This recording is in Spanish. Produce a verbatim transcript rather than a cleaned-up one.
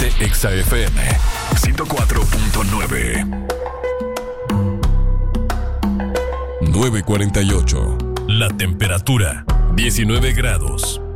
de Exa F M ciento cuatro punto nueve. nueve cuarenta y ocho. La temperatura, diecinueve grados.